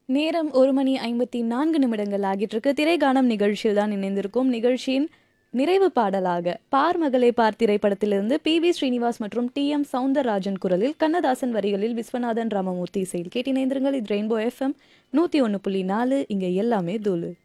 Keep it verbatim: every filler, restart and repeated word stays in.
நேரம் ஒரு மணி ஐம்பத்தி நான்கு நிமிடங்கள் ஆகிட்டு இருக்கு. திரைகானம் நிகழ்ச்சியில் தான் இணைந்திருக்கும். நிகழ்ச்சியின் நிறைவு பாடலாக பார் மகளே பார் திரைப்படத்திலிருந்து பி வி ஸ்ரீனிவாஸ் மற்றும் டி எம் சவுந்தரராஜன் குரலில் கண்ணதாசன் வரிகளில் விஸ்வநாதன் ராமமூர்த்தி இசையில் கேட்டிணைந்திருங்கள். இது ரெயின்போ எஃப்எம் நூத்தி ஒன்னு புள்ளி நாலு. இங்க எல்லாமே தூளு.